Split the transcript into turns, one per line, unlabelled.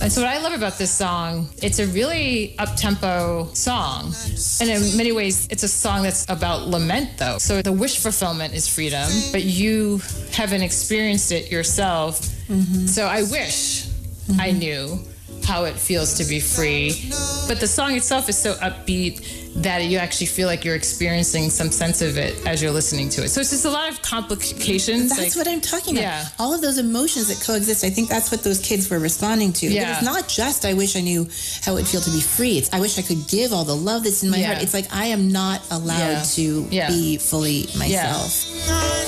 And so what I love about this song, it's a really up-tempo song. And in many ways, it's a song that's about lament, though. So the wish fulfillment is freedom, but you haven't experienced it yourself. So I wish I knew how it feels to be free. But the song itself is so upbeat that you actually feel like you're experiencing some sense of it as you're listening to it. So it's just a lot of complications.
That's what I'm talking about.
Yeah.
All of those emotions that coexist, I think that's what those kids were responding to.
Yeah.
It's not just, I wish I knew how it would feel to be free. It's, I wish I could give all the love that's in my heart. It's like, I am not allowed to be fully myself.